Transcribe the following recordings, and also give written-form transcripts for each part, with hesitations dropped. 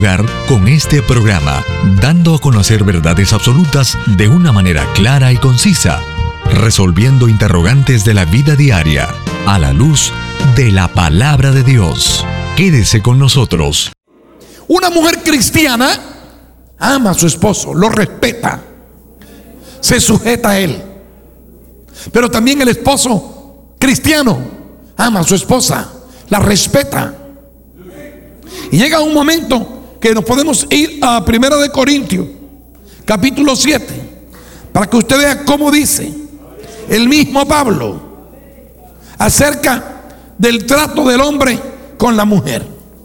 Con este programa, dando a conocer verdades absolutas de una manera clara y concisa, resolviendo interrogantes de la vida diaria, a la luz de la palabra de Dios. Quédese con nosotros. Una mujer cristiana ama a su esposo, lo respeta, se sujeta a él. Pero también el esposo cristiano ama a su esposa, la respeta. Y llega un momento que nos podemos ir a 1 de Corintios, capítulo 7, para que usted vea cómo dice el mismo Pablo acerca del trato del hombre con la mujer.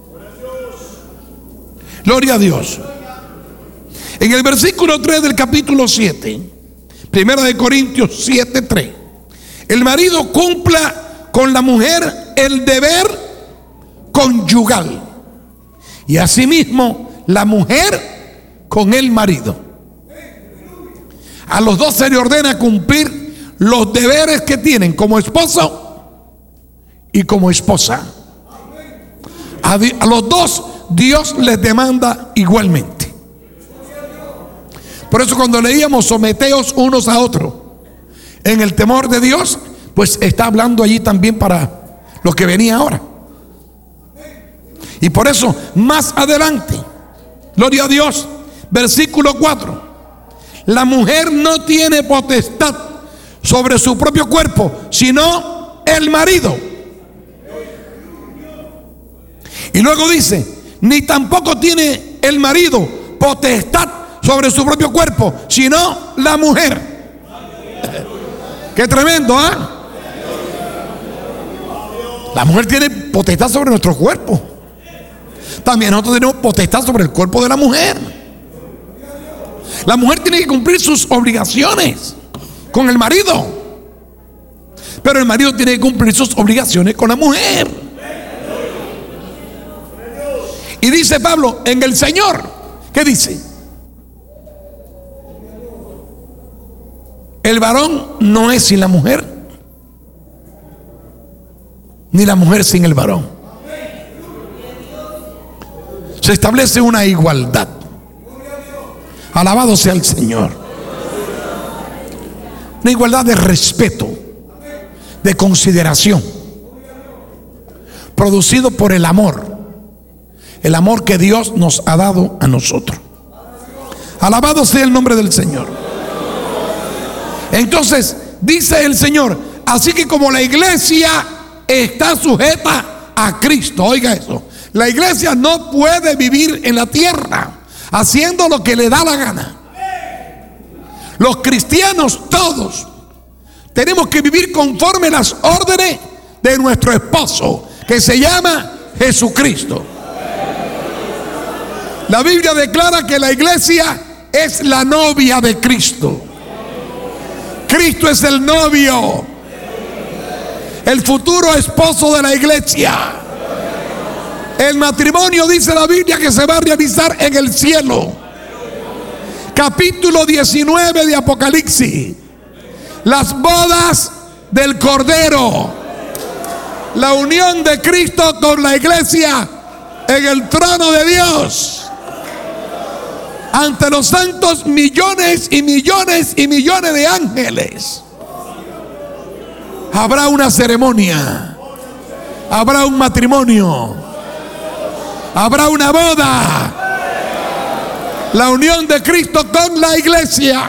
Gloria a Dios. En el versículo 3 del capítulo 7, 1 de Corintios 7, 3, el marido cumpla con la mujer el deber conyugal, y asimismo la mujer con el marido. A los dos se le ordena cumplir los deberes que tienen como esposo y como esposa. A los dos Dios les demanda igualmente. Por eso cuando leíamos someteos unos a otros en el temor de Dios, pues está hablando allí también para lo que venía ahora. Y por eso más adelante, gloria a Dios, versículo 4, la mujer no tiene potestad sobre su propio cuerpo, sino el marido. Y luego dice, ni tampoco tiene el marido potestad sobre su propio cuerpo, sino la mujer. Qué tremendo, ¿ah? La mujer tiene potestad sobre nuestro cuerpo. También nosotros tenemos potestad sobre el cuerpo de la mujer. La mujer tiene que cumplir sus obligaciones con el marido, pero el marido tiene que cumplir sus obligaciones con la mujer. Y dice Pablo, en el Señor, ¿qué dice? El varón no es sin la mujer, ni la mujer sin el varón. Se establece una igualdad. Alabado sea el Señor. Una igualdad de respeto, de consideración, producido por el amor que Dios nos ha dado a nosotros. Alabado sea el nombre del Señor. Entonces dice el Señor, así que como la iglesia está sujeta a Cristo, oiga eso, la iglesia no puede vivir en la tierra haciendo lo que le da la gana. Los cristianos todos tenemos que vivir conforme las órdenes de nuestro esposo, que se llama Jesucristo. La Biblia declara que la iglesia es la novia de Cristo. Cristo es el novio, el futuro esposo de la iglesia. El matrimonio, dice la Biblia, que se va a realizar en el cielo. Capítulo 19 de Apocalipsis. Las bodas del Cordero. La unión de Cristo con la iglesia en el trono de Dios. Ante los santos millones y millones y millones de ángeles. Habrá una ceremonia. Habrá un matrimonio. Habrá una boda. La unión de Cristo con la iglesia.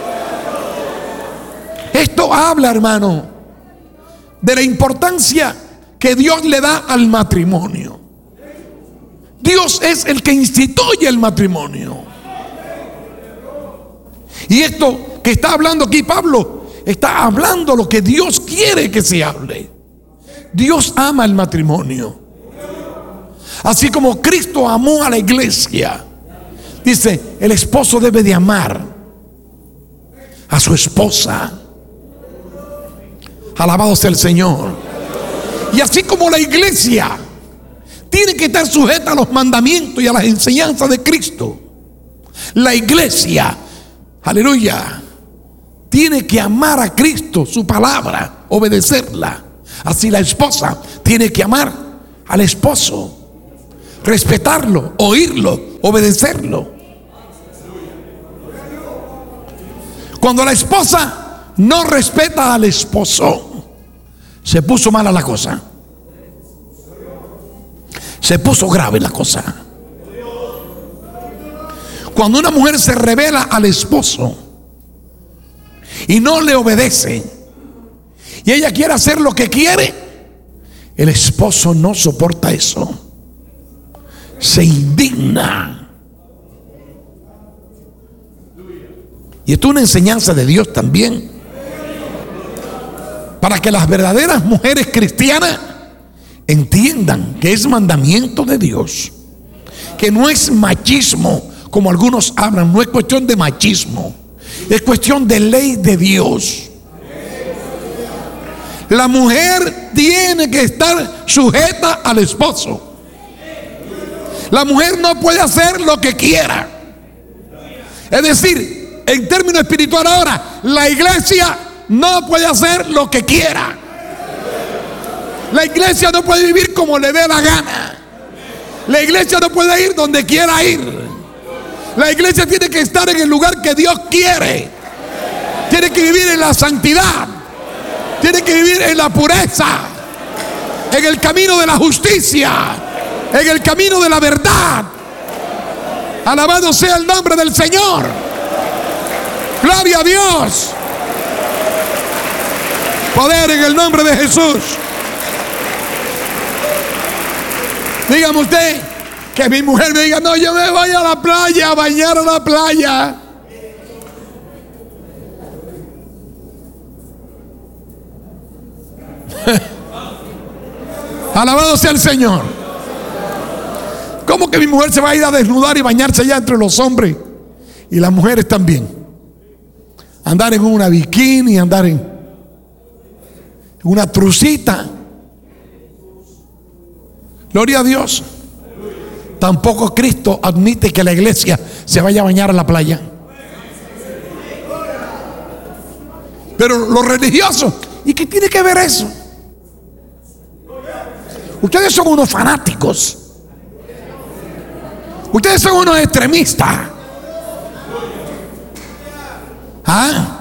Esto habla, hermano, de la importancia que Dios le da al matrimonio. Dios es el que instituye el matrimonio. Y esto que está hablando aquí Pablo, está hablando lo que Dios quiere que se hable. Dios ama el matrimonio. Así como Cristo amó a la iglesia, dice, el esposo debe de amar a su esposa. Alabado sea el Señor. Y así como la iglesia tiene que estar sujeta a los mandamientos y a las enseñanzas de Cristo, la iglesia, aleluya, tiene que amar a Cristo, su palabra, obedecerla. Así la esposa tiene que amar al esposo. respetarlo, oírlo, obedecerlo. Cuando la esposa no respeta al esposo, se puso mala la cosa. Se puso grave la cosa. Cuando una mujer se revela al esposo y no le obedece, y ella quiere hacer lo que quiere, el esposo no soporta eso. Se indigna. Y esto es una enseñanza de Dios también, para que las verdaderas mujeres cristianas entiendan que es mandamiento de Dios, que no es machismo como algunos hablan. No es cuestión de machismo, es cuestión de ley de Dios. La mujer tiene que estar sujeta al esposo. La mujer no puede hacer lo que quiera. Es decir, en términos espirituales ahora, la iglesia no puede hacer lo que quiera. La iglesia no puede vivir como le dé la gana. La iglesia no puede ir donde quiera ir. La iglesia tiene que estar en el lugar que Dios quiere. Tiene que vivir en la santidad. Tiene que vivir en la pureza, en el camino de la justicia, en el camino de la verdad. Alabado sea el nombre del Señor. Gloria a Dios. Poder en el nombre de Jesús. Dígame usted que mi mujer me diga: no, yo me voy a la playa, a bañar a la playa. Alabado sea el Señor. ¿Cómo que mi mujer se va a ir a desnudar y bañarse allá entre los hombres? Y las mujeres también. Andar en una bikini, andar en una trucita. Gloria a Dios. Tampoco Cristo admite que la iglesia se vaya a bañar a la playa. Pero los religiosos, ¿y qué tiene que ver eso? Ustedes son unos fanáticos. Ustedes son unos extremistas. ¿Ah?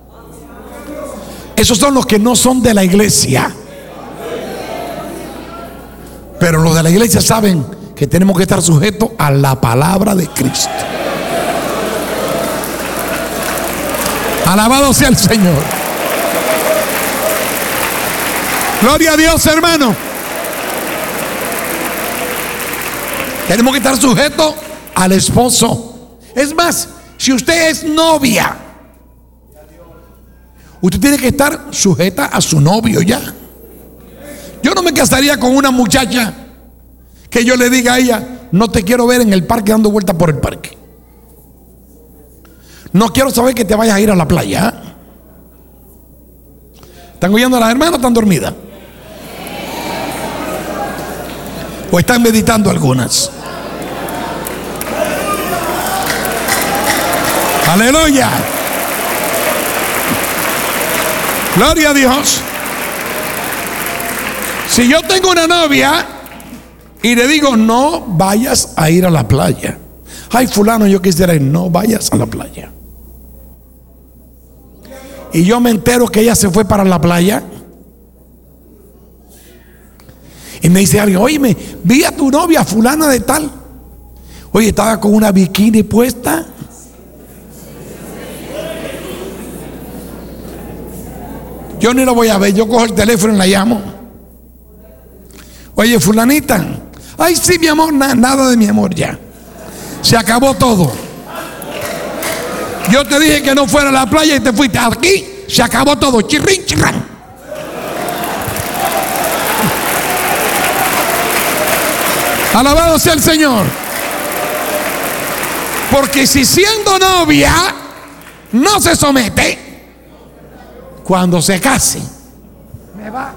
Esos son los que no son de la iglesia. Pero los de la iglesia saben que tenemos que estar sujetos a la palabra de Cristo. Alabado sea el Señor. Gloria a Dios, hermano. Tenemos que estar sujetos al esposo. Es más, si usted es novia, usted tiene que estar sujeta a su novio ya. Yo no me casaría con una muchacha que yo le diga a ella: no te quiero ver en el parque dando vueltas por el parque. No quiero saber que te vayas a ir a la playa. ¿Están oyendo a las hermanas o están dormidas? ¿O están meditando algunas? Aleluya. Gloria a Dios. Si yo tengo una novia y le digo: no vayas a ir a la playa. Ay, fulano, yo quisiera ir. No vayas a la playa. Y yo me entero que ella se fue para la playa. Y me dice alguien: oye, vi a tu novia fulana de tal. Oye, estaba con una bikini puesta. Yo ni lo voy a ver. Yo cojo el teléfono y la llamo. Oye, fulanita. Ay, sí, mi amor. Nada de mi amor ya. Se acabó todo. Yo te dije que no fuera a la playa y te fuiste. Aquí se acabó todo. Chirrín, chirrán. Alabado sea el Señor. Porque si siendo novia no se somete, cuando se case, me va.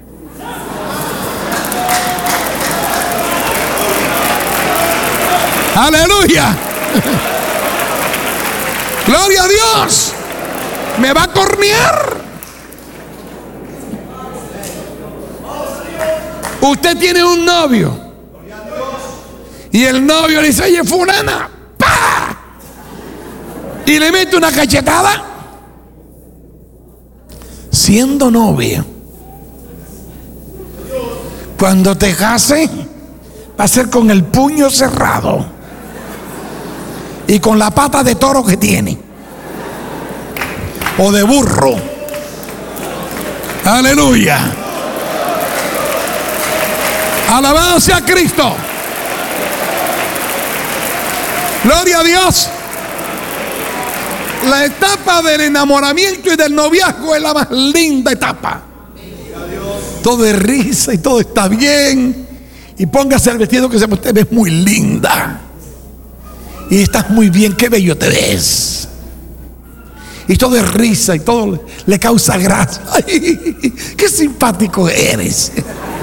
Aleluya. Gloria a Dios. Me va a cornear. Usted tiene un novio Y el novio le dice: oye, fulana, ¡pa! Y le mete una cachetada. Siendo novia, cuando te case, va a ser con el puño cerrado y con la pata de toro que tiene, o de burro. Aleluya. Alabado sea Cristo. Gloria a Dios. La etapa del enamoramiento y del noviazgo es la más linda etapa. Todo es risa y todo está bien. Y póngase el vestido que usted ve muy linda. Y estás muy bien, qué bello te ves. Y todo es risa y todo le causa gracia. Ay, qué simpático eres.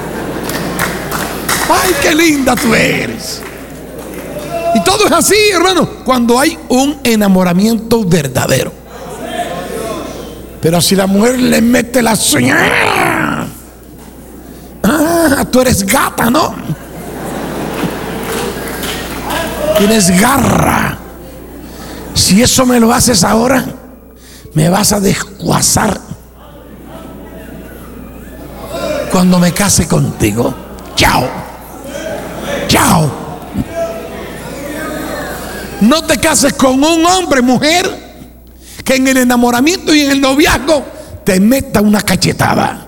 Ay, qué linda tú eres. Y todo es así, hermano, cuando hay un enamoramiento verdadero. Pero si la mujer le mete la sueña, tú eres gata, ¿no? Tienes garra. Si eso me lo haces ahora, me vas a desguazar cuando me case contigo. Chao. Chao. No te cases con un hombre, mujer, que en el enamoramiento y en el noviazgo te meta una cachetada.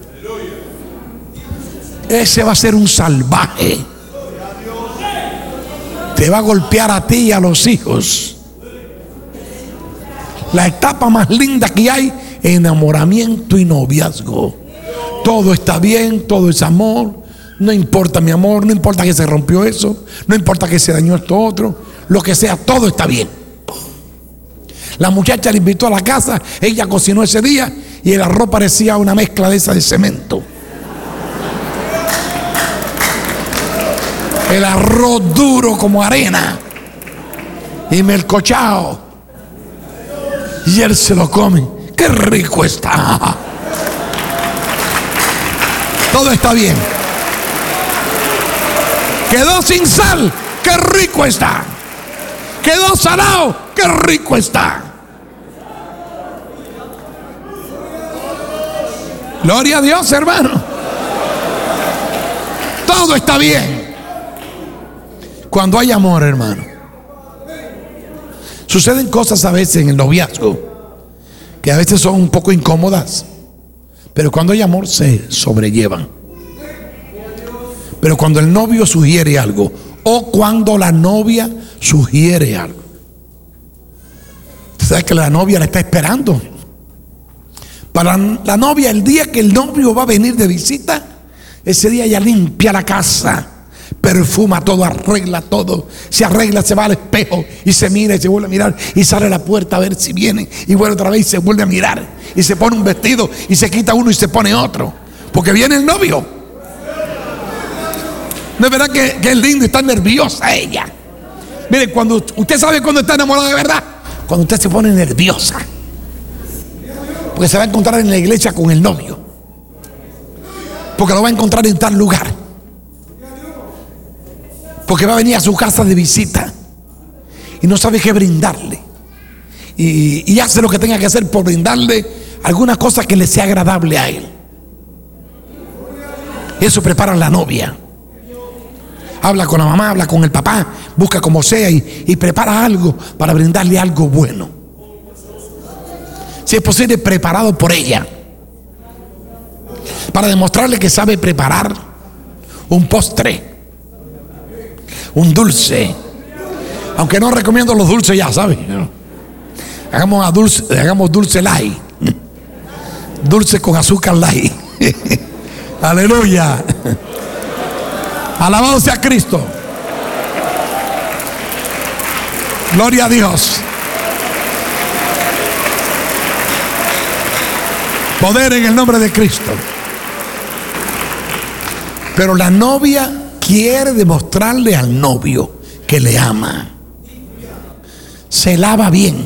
Ese va a ser un salvaje. Te va a golpear a ti y a los hijos. La etapa más linda que hay: enamoramiento y noviazgo. Todo está bien, todo es amor. No importa mi amor, no importa que se rompió eso, no importa que se dañó esto otro. Lo que sea, todo está bien. La muchacha le invitó a la casa, ella cocinó ese día y el arroz parecía una mezcla de esa de cemento. El arroz duro como arena y melcochao. Y él se lo come. ¡Qué rico está! Todo está bien. Quedó sin sal. ¡Qué rico está! Quedó salado. ¡Qué rico está! Gloria a Dios, hermano. Todo está bien cuando hay amor, hermano. Suceden cosas a veces en el noviazgo que a veces son un poco incómodas, pero cuando hay amor se sobrellevan. Pero cuando el novio sugiere algo, o cuando la novia sugiere algo, usted sabe que la novia la está esperando. Para la novia, el día que el novio va a venir de visita, ese día ella limpia la casa, perfuma todo, arregla todo, se arregla, se va al espejo y se mira y se vuelve a mirar y sale a la puerta a ver si viene y vuelve otra vez y se vuelve a mirar y se pone un vestido y se quita uno y se pone otro, porque viene el novio. ¿No es verdad que es lindo y está nerviosa ella? Mire, cuando usted sabe cuando está enamorada de verdad, cuando usted se pone nerviosa, porque se va a encontrar en la iglesia con el novio, porque lo va a encontrar en tal lugar, porque va a venir a su casa de visita y no sabe qué brindarle, y hace lo que tenga que hacer por brindarle alguna cosa que le sea agradable a él. Eso prepara a la novia. Habla con la mamá, habla con el papá, busca como sea y prepara algo para brindarle algo bueno. Si es posible, preparado por ella, para demostrarle que sabe preparar un postre, un dulce. Aunque no recomiendo los dulces, ya sabes, hagamos dulce light, dulce con azúcar light. Aleluya. Alabado sea Cristo. Gloria a Dios. Poder en el nombre de Cristo. Pero la novia quiere demostrarle al novio que le ama. Se lava bien,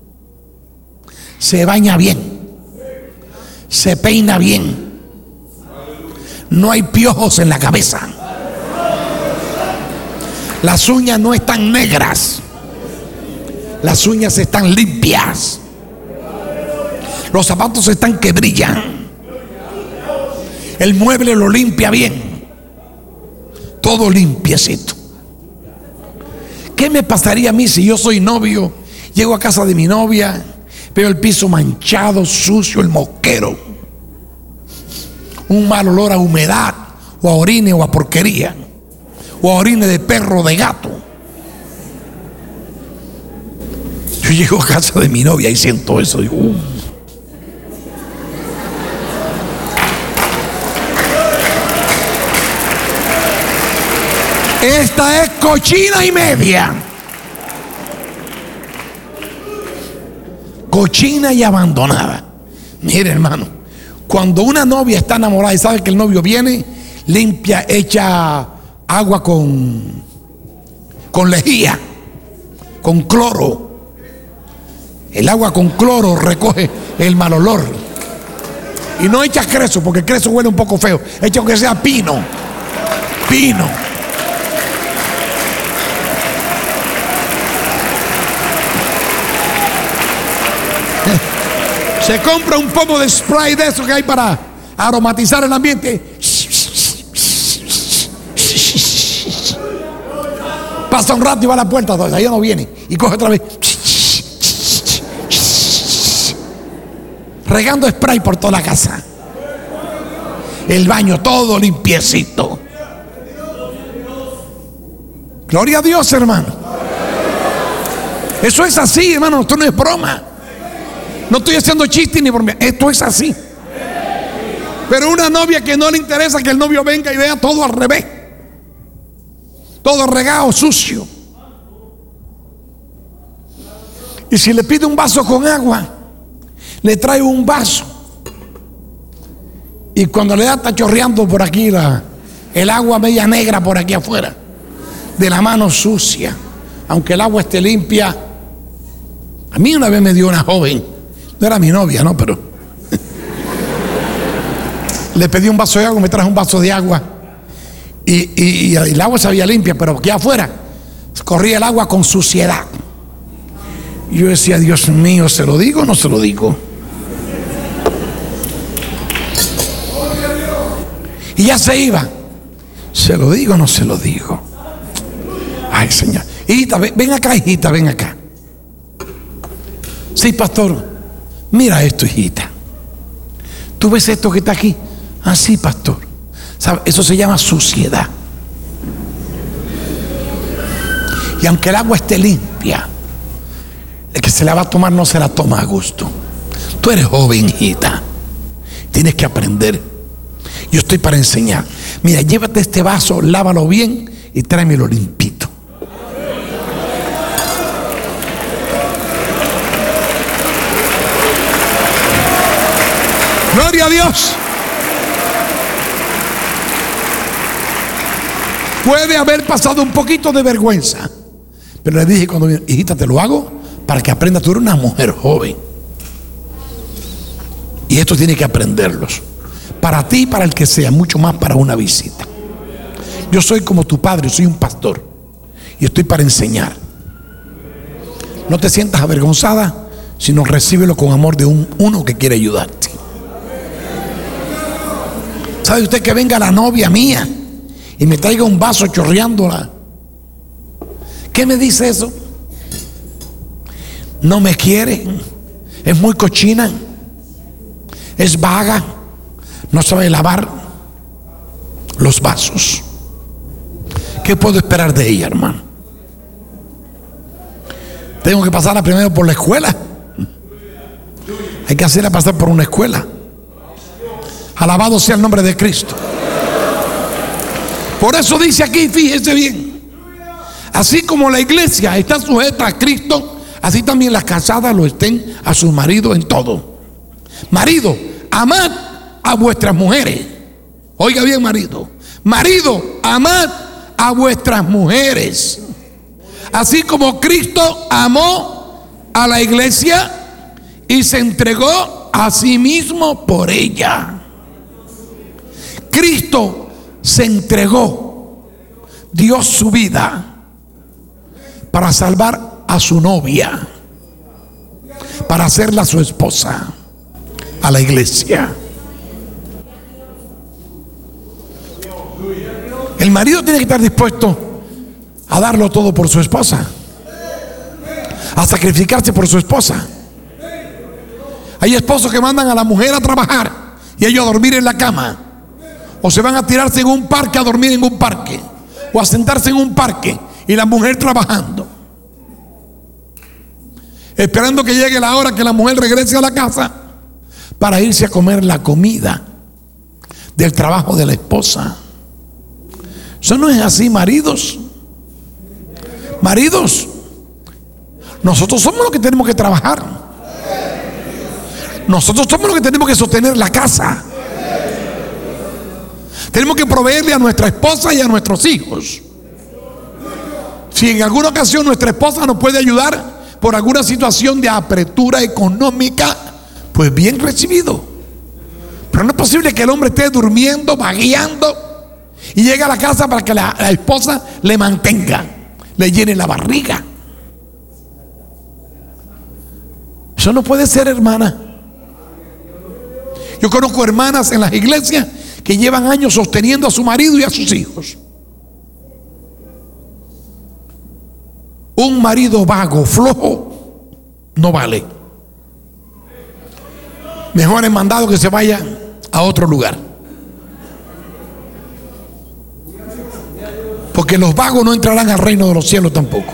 se baña bien, se peina bien, no hay piojos en la cabeza. Las uñas no están negras, las uñas están limpias. Los zapatos están que brillan. El mueble lo limpia bien. Todo limpiecito. ¿Qué me pasaría a mí si yo soy novio? Llego a casa de mi novia, veo el piso manchado, sucio, el moquero, un mal olor a humedad, o a orine, o a porquería, o a orine de perro, de gato. Yo llego a casa de mi novia y siento eso. Digo, esta es cochina y media. Cochina y abandonada. Mire, hermano, cuando una novia está enamorada y sabe que el novio viene, limpia, echa agua con lejía, con cloro. El agua con cloro recoge el mal olor. Y no echa creso, porque el creso huele un poco feo. Echa aunque sea pino. Pino. Se compra un pomo de spray de eso que hay para aromatizar el ambiente. Pasa un rato y va a la puerta, entonces ahí no viene. Y coge otra vez. Regando spray por toda la casa. El baño todo limpiecito. Gloria a Dios, hermano. Eso es así, hermano. Esto no es broma. No estoy haciendo chiste ni broma. Esto es así. Pero una novia que no le interesa que el novio venga y vea todo al revés, todo regado, sucio. Y si le pide un vaso con agua, le trae un vaso. Y cuando le da, está chorreando por aquí el agua media negra por aquí afuera, de la mano sucia. Aunque el agua esté limpia. A mí una vez me dio una joven, no era mi novia, no, pero le pedí un vaso de agua, me trajo un vaso de agua. Y el agua se veía limpia, pero aquí afuera corría el agua con suciedad. Yo decía, Dios mío, ¿se lo digo o no se lo digo? Y ya se iba. ¿Se lo digo o no se lo digo? Ay, Señor. Hijita, ven acá, hijita, ven acá. Sí, pastor. Mira esto, hijita. ¿Tú ves esto que está aquí? Ah, sí, pastor. ¿Sabe? Eso se llama suciedad. Y aunque el agua esté limpia, el que se la va a tomar no se la toma a gusto. Tú eres joven, hijita. Tienes que aprender. Yo estoy para enseñar. Mira, llévate este vaso, lávalo bien y tráemelo limpito. Gloria a Dios. Puede haber pasado un poquito de vergüenza, pero le dije cuando vino, hijita, te lo hago para que aprendas. Tú eres una mujer joven y esto tiene que aprenderlos. Para ti y para el que sea, mucho más para una visita. Yo soy como tu padre, soy un pastor y estoy para enseñar. No te sientas avergonzada, sino recíbelo con amor de uno que quiere ayudarte. ¿Sabe usted que venga la novia mía y me traiga un vaso chorreándola? ¿Qué me dice eso? No me quiere, es muy cochina, es vaga, no sabe lavar los vasos. ¿Qué puedo esperar de ella, hermano? Tengo que pasarla primero por la escuela. Hay que hacerla pasar por una escuela. Alabado sea el nombre de Cristo. Por eso dice aquí, fíjese bien, así como la iglesia está sujeta a Cristo, así también las casadas lo estén a sus maridos en todo. Marido, amad a vuestras mujeres. Oiga bien, marido. Marido, amad a vuestras mujeres, así como Cristo amó a la iglesia y se entregó a sí mismo por ella. Cristo se entregó, dio su vida para salvar a su novia, para hacerla su esposa, a la iglesia. El marido tiene que estar dispuesto a darlo todo por su esposa, a sacrificarse por su esposa. Hay esposos que mandan a la mujer a trabajar y ellos a dormir en la cama, o se van a tirarse en un parque a dormir en un parque, o a sentarse en un parque y la mujer trabajando, esperando que llegue la hora que la mujer regrese a la casa para irse a comer la comida del trabajo de la esposa. Eso no es así, maridos. Maridos, nosotros somos los que tenemos que trabajar. Nosotros somos los que tenemos que sostener la casa. Tenemos que proveerle a nuestra esposa y a nuestros hijos. Si en alguna ocasión nuestra esposa nos puede ayudar por alguna situación de apretura económica, pues bien recibido. Pero no es posible que el hombre esté durmiendo, vagueando, y llegue a la casa para que la esposa le mantenga, le llene la barriga. Eso no puede ser, hermana. Yo conozco hermanas en las iglesias que llevan años sosteniendo a su marido y a sus hijos. Un marido vago, flojo, no vale. Mejor es mandado que se vaya a otro lugar. Porque los vagos no entrarán al reino de los cielos tampoco.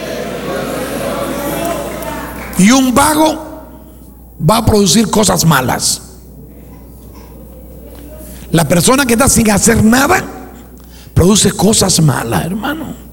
Y un vago va a producir cosas malas. La persona que está sin hacer nada produce cosas malas, hermano.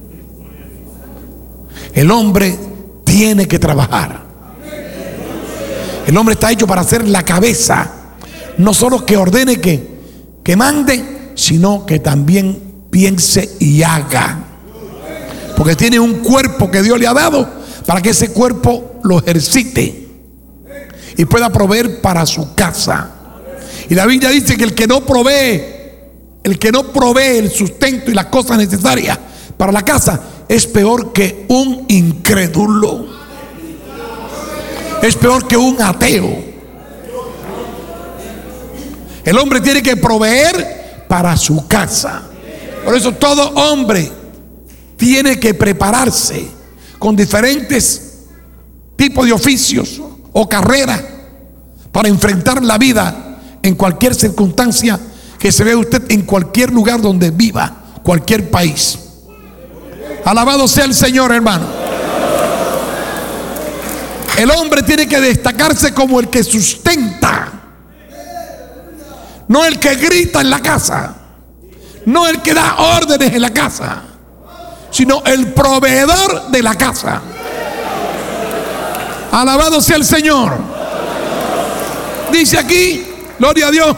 El hombre tiene que trabajar. El hombre está hecho para ser la cabeza. No solo que ordene, que mande, sino que también piense y haga. Porque tiene un cuerpo que Dios le ha dado para que ese cuerpo lo ejercite y pueda proveer para su casa. Y la Biblia dice que el que no provee el sustento y las cosas necesarias para la casa es peor que un incrédulo, es peor que un ateo. El hombre tiene que proveer para su casa. Por eso todo hombre tiene que prepararse con diferentes tipos de oficios o carreras para enfrentar la vida en cualquier circunstancia que se vea usted, en cualquier lugar donde viva, cualquier país. Alabado sea el Señor, hermano. El hombre tiene que destacarse como el que sustenta, no el que grita en la casa, no el que da órdenes en la casa, sino el proveedor de la casa. Alabado sea el Señor. Dice aquí, gloria a Dios: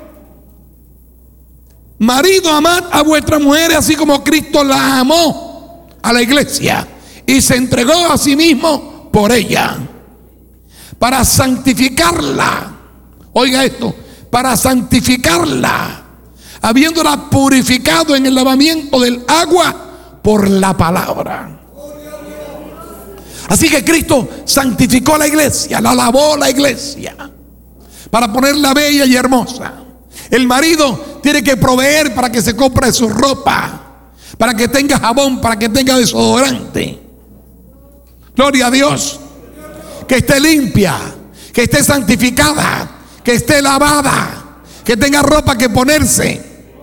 marido, amad a vuestras mujeres así como Cristo la amó a la iglesia y se entregó a sí mismo por ella, para santificarla. Oiga esto: para santificarla, habiéndola purificado en el lavamiento del agua por la palabra. Así que Cristo santificó a la iglesia, la lavó la iglesia para ponerla bella y hermosa. El marido tiene que proveer para que se compre su ropa, para que tenga jabón, para que tenga desodorante. Gloria a Dios. Que esté limpia, que esté santificada, que esté lavada, que tenga ropa que ponerse.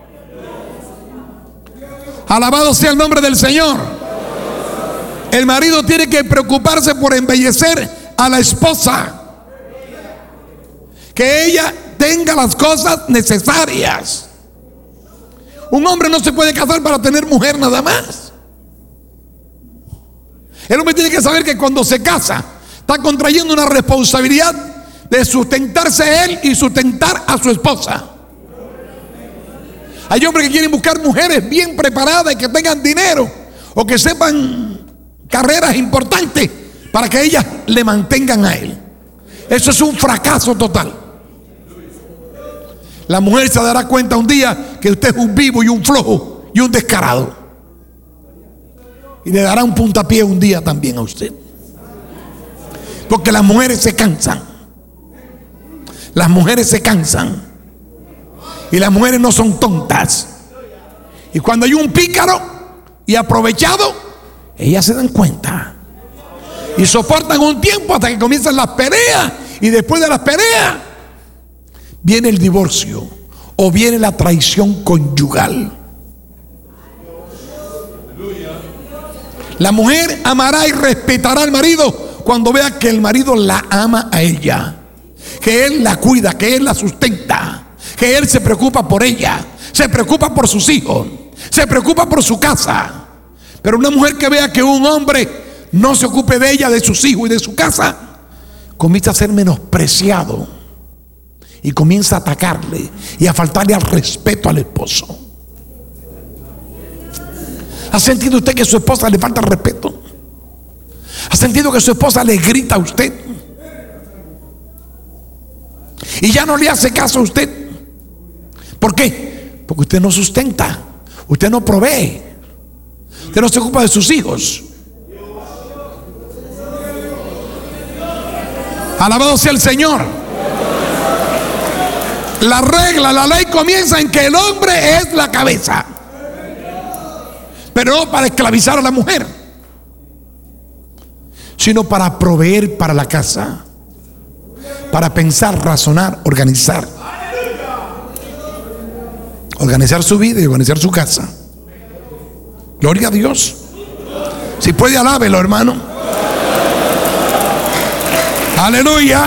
Alabado sea el nombre del Señor. El marido tiene que preocuparse por embellecer a la esposa, que ella tenga las cosas necesarias. Un hombre no se puede casar para tener mujer nada más. El hombre tiene que saber que cuando se casa está contrayendo una responsabilidad de sustentarse él y sustentar a su esposa. Hay hombres que quieren buscar mujeres bien preparadas y que tengan dinero o que sepan carreras importantes para que ellas le mantengan a él. Eso es un fracaso total. La mujer se dará cuenta un día que usted es un vivo y un flojo y un descarado. y le dará un puntapié un día también a usted. Porque las mujeres se cansan. Las mujeres se cansan. Y las mujeres no son tontas. Y cuando hay un pícaro y aprovechado, ellas se dan cuenta. Y soportan un tiempo hasta que comienzan las peleas. Y después de las peleas viene el divorcio o viene la traición conyugal. La mujer amará y respetará al marido cuando vea que el marido la ama a ella, que él la cuida, que él la sustenta, que él se preocupa por ella, se preocupa por sus hijos, se preocupa por su casa. Pero una mujer que vea que un hombre no se ocupe de ella, de sus hijos y de su casa, comienza a ser menospreciado y comienza a atacarle y a faltarle al respeto al esposo. ¿Ha sentido usted que su esposa le falta el respeto? ¿Ha sentido que su esposa le grita a usted? Y ya no le hace caso a usted. ¿Por qué? Porque usted no sustenta, usted no provee, usted no se ocupa de sus hijos. Alabado sea el Señor. La regla, la ley comienza en que el hombre es la cabeza, pero no para esclavizar a la mujer, sino para proveer para la casa, para pensar, razonar, organizar su vida y organizar su casa. Gloria a Dios. Si puede, alábelo, hermano. Aleluya.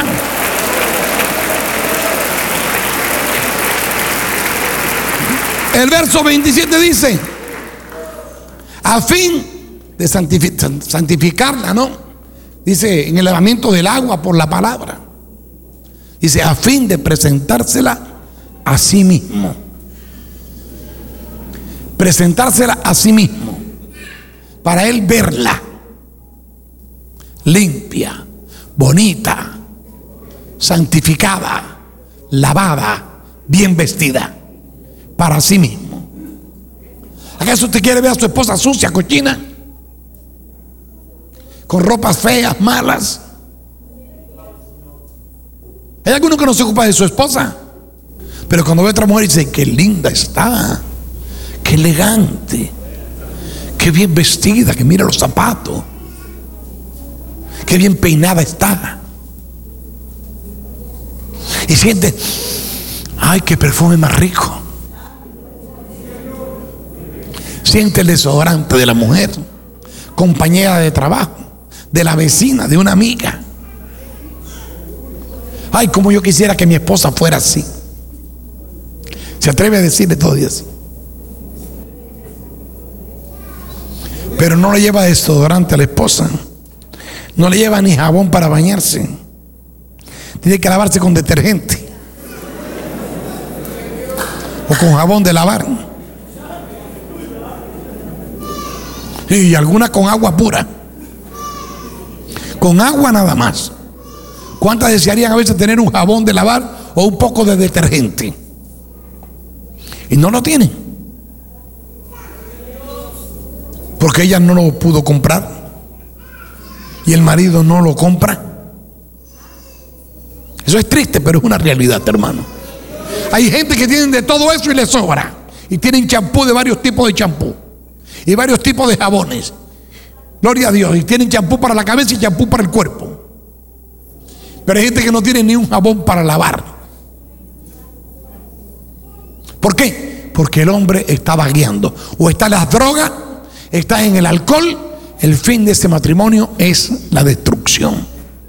El verso 27 dice: a fin de santificarla, ¿no? Dice, en el lavamiento del agua por la palabra. Dice, a fin de presentársela a sí mismo. Presentársela a sí mismo, para él verla limpia, bonita, santificada, lavada, bien vestida, para sí mismo. ¿Acaso usted quiere ver a su esposa sucia, cochina, con ropas feas, malas? Hay alguno que no se ocupa de su esposa, pero cuando ve a otra mujer dice: qué linda está, qué elegante, qué bien vestida, que mira los zapatos, qué bien peinada está. Y siente: ay, qué perfume más rico. Siente el desodorante de la mujer, compañera de trabajo, de la vecina, de una amiga. Ay, como yo quisiera que mi esposa fuera así. Se atreve a decirle todavía así. Pero no le lleva desodorante a la esposa, no le lleva ni jabón para bañarse, tiene que lavarse con detergente o con jabón de lavar, y alguna con agua pura, con agua nada más. ¿Cuántas desearían a veces tener un jabón de lavar o un poco de detergente? Y no lo tienen, porque ella no lo pudo comprar y el marido no lo compra. Eso es triste, pero es una realidad, hermano. Hay gente que tienen de todo eso y les sobra, y tienen champú de varios tipos de champú y varios tipos de jabones. Gloria a Dios. Y tienen champú para la cabeza y champú para el cuerpo. Pero hay gente que no tiene ni un jabón para lavar. ¿Por qué? Porque el hombre está vagueando, o está en las drogas, está en el alcohol. El fin de ese matrimonio es la destrucción.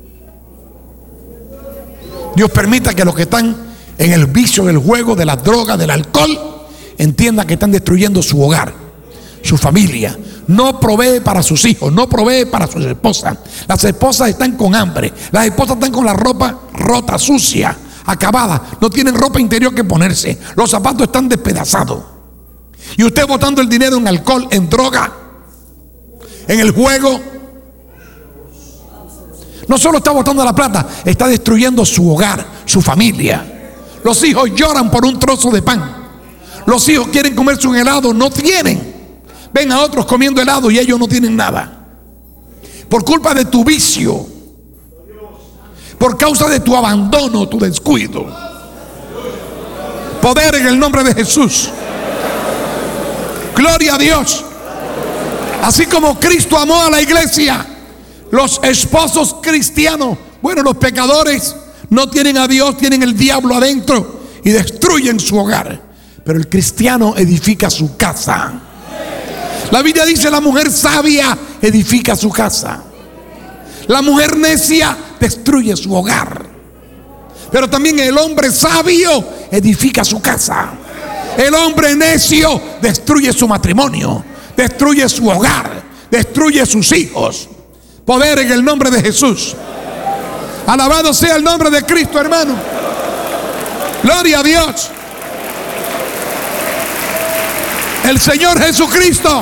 Dios permita que los que están en el vicio del juego, de las drogas, del alcohol, entiendan que están destruyendo su hogar, su familia. No provee para sus hijos, no provee para sus esposas. Las esposas están con hambre, las esposas están con la ropa rota, sucia, acabada, no tienen ropa interior que ponerse, los zapatos están despedazados. Y usted botando el dinero en alcohol, en droga, en el juego. No solo está botando la plata, está destruyendo su hogar, su familia. Los hijos lloran por un trozo de pan. Los hijos quieren comerse un helado, no tienen. ven a otros comiendo helado y ellos no tienen nada. Por culpa de tu vicio, por causa de tu abandono, tu descuido. Poder en el nombre de Jesús. Gloria a Dios. Así como Cristo amó a la iglesia, los esposos cristianos, bueno, los pecadores no tienen a Dios, tienen el diablo adentro y destruyen su hogar. Pero el cristiano edifica su casa. La Biblia dice: la mujer sabia edifica su casa. La mujer necia destruye su hogar. Pero también el hombre sabio edifica su casa. El hombre necio destruye su matrimonio, destruye su hogar, destruye sus hijos. Poder en el nombre de Jesús. Alabado sea el nombre de Cristo, hermano. Gloria a Dios. El Señor Jesucristo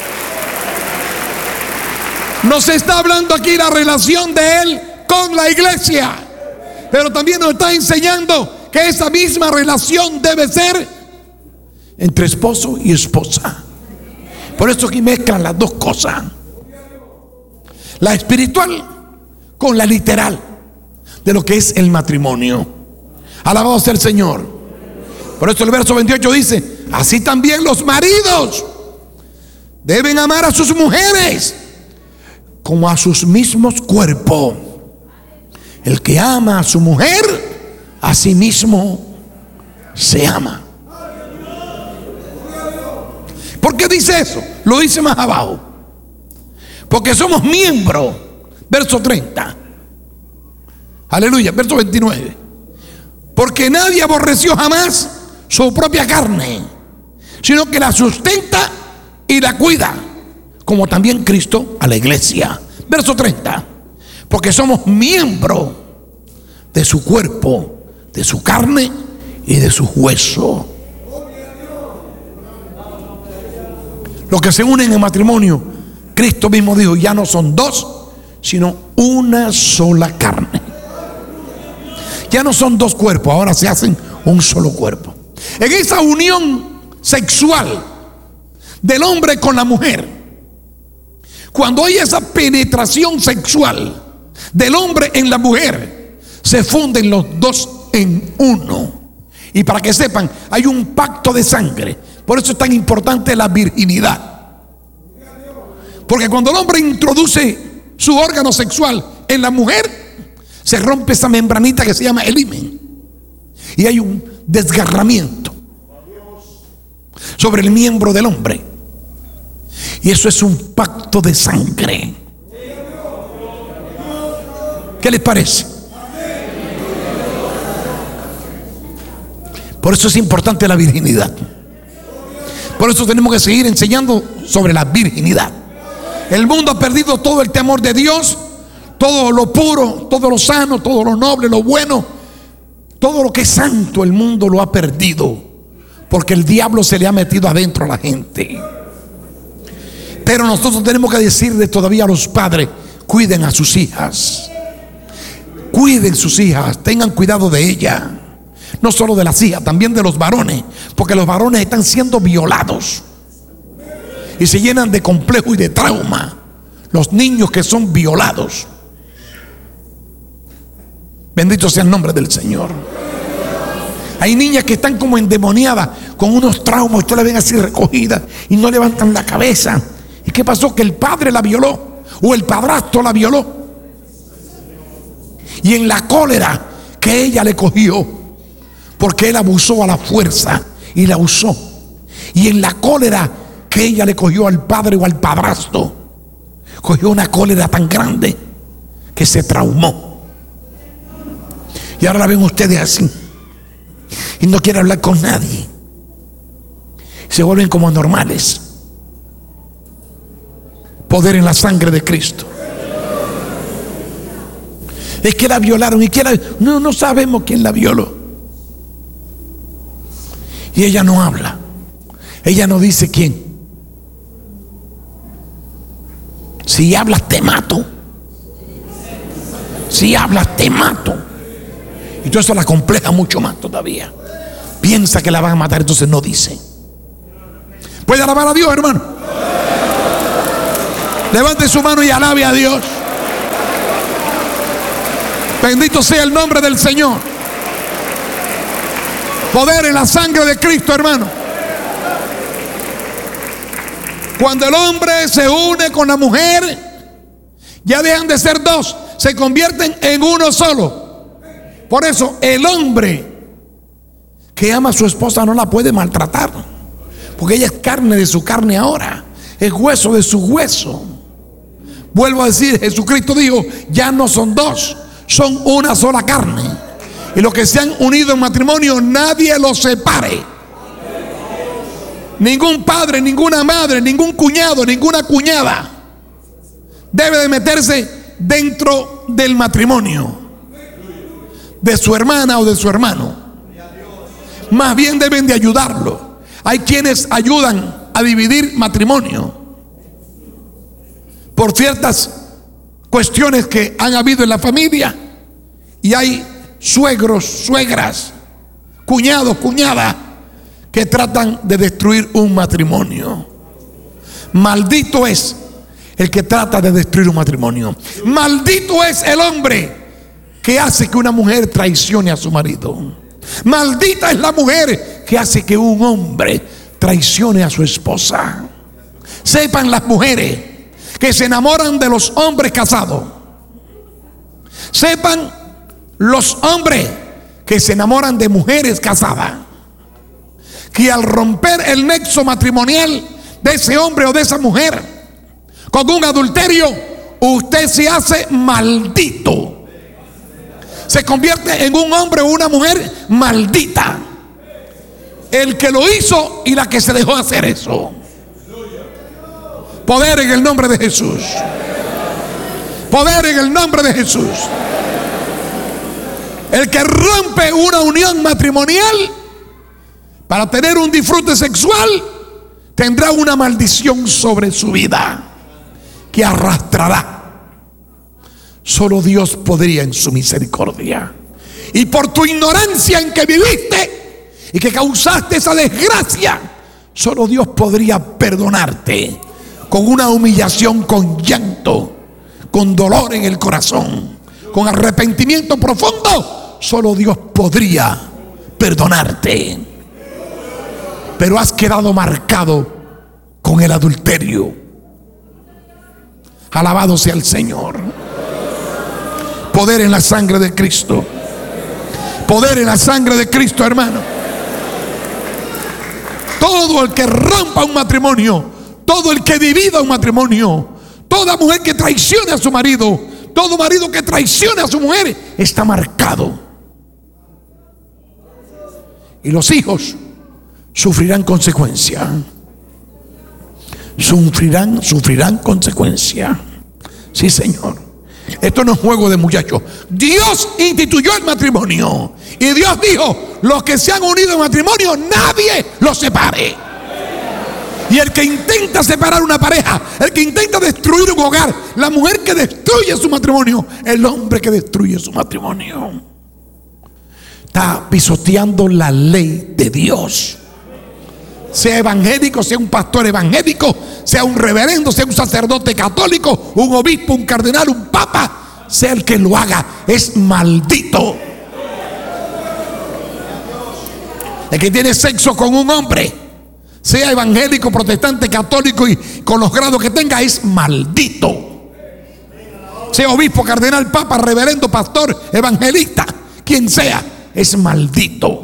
nos está hablando aquí la relación de Él con la iglesia, pero también nos está enseñando que esa misma relación debe ser entre esposo y esposa. Por eso aquí mezclan las dos cosas, la espiritual con la literal de lo que es el matrimonio. Alabado sea el Señor. Por eso el verso 28 dice: así también los maridos deben amar a sus mujeres como a sus mismos cuerpos. El que ama a su mujer, a sí mismo se ama. ¿Por qué dice eso? Lo dice más abajo. Porque somos miembros. Verso 30. Aleluya. Verso 29. Porque nadie aborreció jamás su propia carne, sino que la sustenta y la cuida, como también Cristo a la iglesia. Verso 30. Porque somos miembros de su cuerpo, de su carne y de sus huesos. Los que se unen en matrimonio, Cristo mismo dijo: ya no son dos, sino una sola carne. Ya no son dos cuerpos, ahora se hacen un solo cuerpo. En esa unión sexual del hombre con la mujer, cuando hay esa penetración sexual del hombre en la mujer, se funden los dos en uno. Y para que sepan, hay un pacto de sangre. Por eso es tan importante la virginidad. Porque cuando el hombre introduce su órgano sexual en la mujer, se rompe esa membranita que se llama el himen, y hay un desgarramiento sobre el miembro del hombre. Y eso es un pacto de sangre. ¿Qué les parece? Por eso es importante la virginidad. Por eso tenemos que seguir enseñando sobre la virginidad. El mundo ha perdido todo el temor de Dios, todo lo puro, todo lo sano, todo lo noble, lo bueno, todo lo que es santo. El mundo lo ha perdido porque el diablo se le ha metido adentro a la gente. Pero nosotros tenemos que decirle todavía a los padres: cuiden a sus hijas, cuiden sus hijas, tengan cuidado de ellas. No solo de las hijas, también de los varones, porque los varones están siendo violados y se llenan de complejo y de trauma los niños que son violados. Bendito sea el nombre del Señor. Hay niñas que están como endemoniadas, con unos traumas. Usted la ven así recogida y no levantan la cabeza. ¿Y qué pasó? Que el padre la violó, o el padrastro la violó, y en la cólera que ella le cogió, porque él abusó a la fuerza y la usó, y en la cólera que ella le cogió al padre o al padrastro, cogió una cólera tan grande que se traumó. Y ahora la ven ustedes así y no quiere hablar con nadie, se vuelven como normales. Poder en la sangre de Cristo. Es que la violaron. ¿Y quién la... No sabemos quién la violó. Y ella no habla, ella no dice quién. Si hablas te mato, si hablas te mato. Y todo eso la compleja mucho más todavía. Piensa que la van a matar, entonces no dice. ¿Puede alabar a Dios, hermano? Levante su mano y alabe a Dios. Bendito sea el nombre del Señor. Poder en la sangre de Cristo, hermano. Cuando el hombre se une con la mujer, ya dejan de ser dos, se convierten en uno solo. Por eso el hombre que ama a su esposa no la puede maltratar, porque ella es carne de su carne ahora, es hueso de su hueso. Vuelvo a decir, Jesucristo dijo, ya no son dos, son una sola carne. Y los que se han unido en matrimonio, nadie los separe. Ningún padre, ninguna madre, ningún cuñado, ninguna cuñada debe de meterse dentro del matrimonio de su hermana o de su hermano. Más bien deben de ayudarlo. Hay quienes ayudan a dividir matrimonio por ciertas cuestiones que han habido en la familia, y hay suegros, suegras, cuñados, cuñadas que tratan de destruir un matrimonio. Maldito es el que trata de destruir un matrimonio. Maldito es el hombre que hace que una mujer traicione a su marido. Maldita es la mujer que hace que un hombre traicione a su esposa. Sepan las mujeres que se enamoran de los hombres casados. Sepan los hombres que se enamoran de mujeres casadas, que al romper el nexo matrimonial de ese hombre o de esa mujer con un adulterio, usted se hace maldito. Se convierte en un hombre o una mujer maldita. El que lo hizo y la que se dejó hacer eso. Poder en el nombre de Jesús. Poder en el nombre de Jesús. El que rompe una unión matrimonial para tener un disfrute sexual, tendrá una maldición sobre su vida que arrastrará. Solo Dios podría en su misericordia. Y por tu ignorancia en que viviste y que causaste esa desgracia, solo Dios podría perdonarte con una humillación, con llanto, con dolor en el corazón, con arrepentimiento profundo. Solo Dios podría perdonarte. Pero has quedado marcado con el adulterio. Alabado sea el Señor. Poder en la sangre de Cristo. Poder en la sangre de Cristo, hermano. Todo el que rompa un matrimonio, todo el que divida un matrimonio, toda mujer que traicione a su marido, todo marido que traicione a su mujer, está marcado. Y los hijos sufrirán consecuencia. Sufrirán consecuencia. Sí, Señor. Esto no es juego de muchachos. Dios instituyó el matrimonio. Y Dios dijo, los que se han unido en matrimonio, nadie los separe. Y el que intenta separar una pareja, el que intenta destruir un hogar, la mujer que destruye su matrimonio, el hombre que destruye su matrimonio, está pisoteando la ley de Dios. Sea evangélico, sea un pastor evangélico, sea un reverendo, sea un sacerdote católico, un obispo, un cardenal, un papa, sea el que lo haga, es maldito. El que tiene sexo con un hombre, sea evangélico, protestante, católico y con los grados que tenga, es maldito. Sea obispo, cardenal, papa, reverendo, pastor, evangelista, quien sea, es maldito.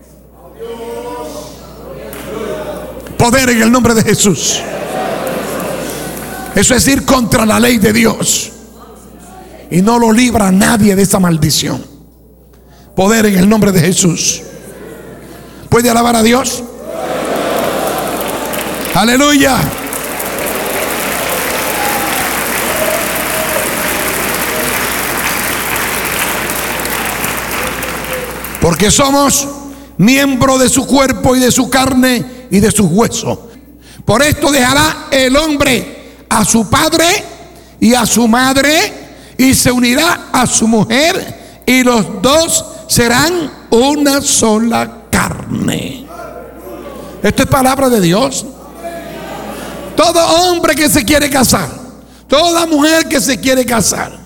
Poder en el nombre de Jesús. Eso es ir contra la ley de Dios. Y no lo libra nadie de esa maldición. Poder en el nombre de Jesús. ¿Puede alabar a Dios? Aleluya. Porque somos miembro de su cuerpo y de su carne y de sus huesos. Por esto dejará el hombre a su padre y a su madre y se unirá a su mujer y los dos serán una sola carne. Esto es palabra de Dios. Todo hombre que se quiere casar, Toda mujer que se quiere casar